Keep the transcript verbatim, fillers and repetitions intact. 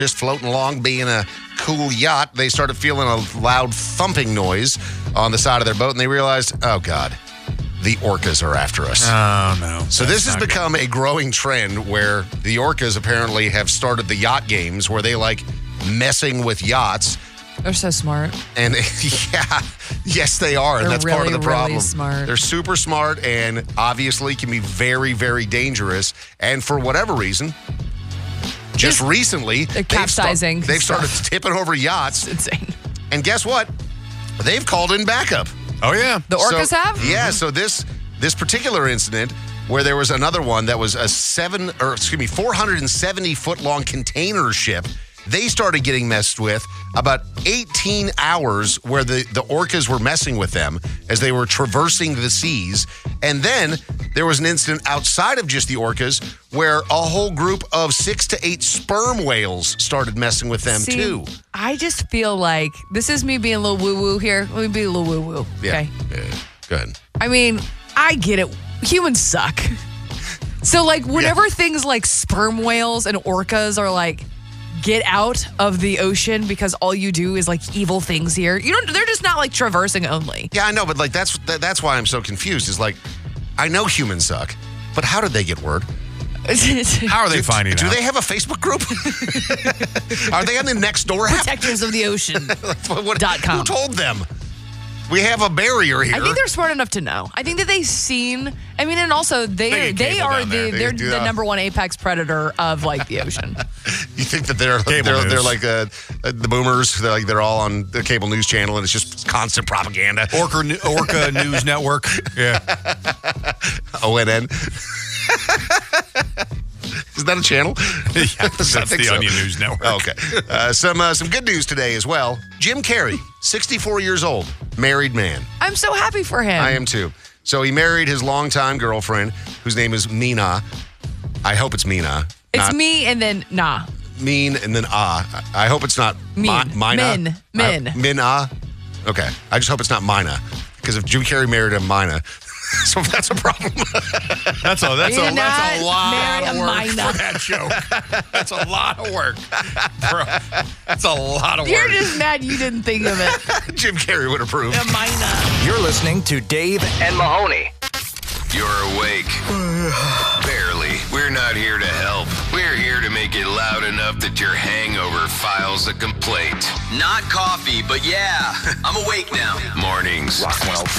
just floating along, being a cool yacht. They started feeling a loud thumping noise on the side of their boat, and they realized, oh, God, the orcas are after us. Oh, no. So this has become good. a growing trend where the orcas apparently have started the yacht games where they like messing with yachts. They're so smart. And yeah, yes, they are. They're and that's really, part of the problem. Really smart. They're super smart and obviously can be very, very dangerous. And for whatever reason, just Just recently, they're capsizing. They've, sta- they've started stuff. tipping over yachts. It's insane. And guess what? They've called in backup. Oh, yeah. The orcas so, have? Yeah, so this this particular incident where there was another one that was a seven, or excuse me, four hundred seventy foot long container ship. They started getting messed with about eighteen hours where the, the orcas were messing with them as they were traversing the seas. And then there was an incident outside of just the orcas where a whole group of six to eight sperm whales started messing with them See, too. I just feel like this is me being a little woo-woo here. Let me be a little woo-woo, Yeah. okay? yeah. Go ahead. I mean, I get it. Humans suck. So, like, whenever yeah. things like sperm whales and orcas are like, get out of the ocean because all you do is like evil things here. You don't. They're just not like traversing only. Yeah, I know, but like that's that, that's why I'm so confused. Is like, I know humans suck, but how did they get word? How are they do, finding do out? Do they have a Facebook group? Are they on the Nextdoor app? Protectors of the Ocean. what, dot com. Who told them? We have a barrier here. I think they're smart enough to know. I think that they've seen. I mean, and also they They they get cable are down the there. They they're do the that. number one apex predator of like the ocean. You think that they're Cable they're, news. they're like uh, uh, the boomers? They're like they're all on the cable news channel, and it's just constant propaganda. Orca, Orca News Network. Yeah. O N N. Is that a channel? yeah that's I think the so. Onion News Network. Okay. Uh, some uh, some good news today as well. Jim Carrey, sixty-four years old, married man. I'm so happy for him. I am too. So he married his longtime girlfriend, whose name is Mina. I hope it's Mina. It's not me and then nah. Mean and then ah. I hope it's not Mean. Mi- Mina. Min. Min. I, Min ah. Okay. I just hope it's not Mina. Because if Jim Carrey married a Mina, so that's a problem. That's a that's You're a that's a not lot married of a work minor. for that joke. That's a lot of work, bro. That's a lot of You're work. just mad you didn't think of it. Jim Carrey would approve. A minor. You're listening to Dave and Mahoney. You're awake. Barely. We're not here to help. We're here to make it loud enough that your hangover files a complaint. Not coffee, but yeah, I'm awake now. Mornings. Rockwell